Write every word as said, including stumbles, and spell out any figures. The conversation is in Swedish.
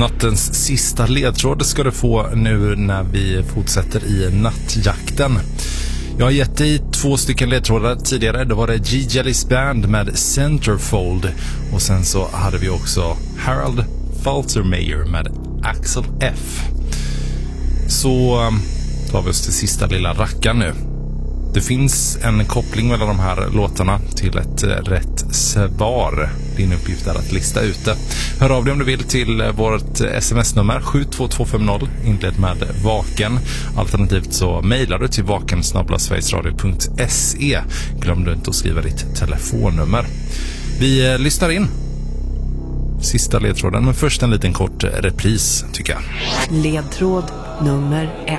Nattens sista ledtråd ska du få nu när vi fortsätter i nattjakten. Jag har gett dig två stycken ledtrådar tidigare. Då var det G-Jelly's Band med Centerfold. Och sen så hade vi också Harold Faltermeyer med Axel F. Så tar vi oss till sista lilla rackan nu. Det finns en koppling mellan de här låtarna till ett rätt svar. Din uppgift är att lista ut det. Hör av dig om du vill till vårt sms-nummer sju två två fem noll, inled med vaken. Alternativt så mejlar du till vaken snabel-a sverigesradio punkt se. Glöm du inte att skriva ditt telefonnummer. Vi lyssnar in sista ledtråden, men först en liten kort repris tycker jag. Ledtråd nummer ett.